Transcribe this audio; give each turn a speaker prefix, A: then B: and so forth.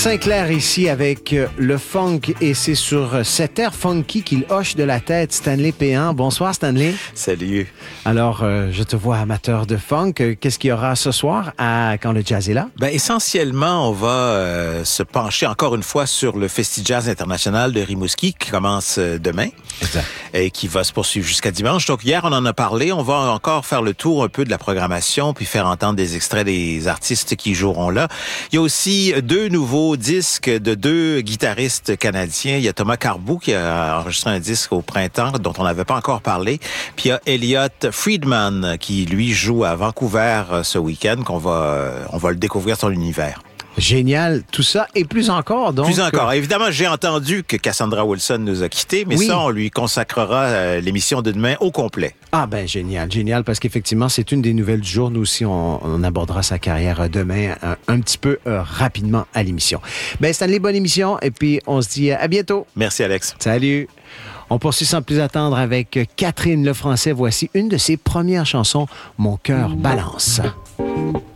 A: Sinclair ici avec le funk et c'est sur cet air funky qu'il hoche de la tête Stanley Péan. Bonsoir Stanley.
B: Salut.
A: Alors, je te vois amateur de funk. Qu'est-ce qu'il y aura ce soir quand le jazz est là?
B: Essentiellement, on va se pencher encore une fois sur le Festi Jazz International de Rimouski qui commence demain.
A: Exact.
B: Et qui va se poursuivre jusqu'à dimanche. Donc hier, on en a parlé. On va encore faire le tour un peu de la programmation puis faire entendre des extraits des artistes qui joueront là. Il y a aussi deux nouveaux disques de deux guitaristes canadiens. Il y a Thomas Carbou qui a enregistré un disque au printemps dont on n'avait pas encore parlé. Puis il y a Elliot Friedman qui, lui, joue à Vancouver ce week-end on va le découvrir son univers.
A: Génial, tout ça et plus encore. Donc,
B: plus encore. Évidemment, j'ai entendu que Cassandra Wilson nous a quittés, mais oui. Ça, on lui consacrera l'émission de demain au complet.
A: Ah ben génial, parce qu'effectivement, c'est une des nouvelles du jour. Nous aussi, on abordera sa carrière demain un petit peu rapidement à l'émission. Stanley, bonne émission et puis on se dit à bientôt.
B: Merci Alex.
A: Salut. On poursuit sans plus attendre avec Catherine Lefrançais. Voici une de ses premières chansons, Mon cœur balance.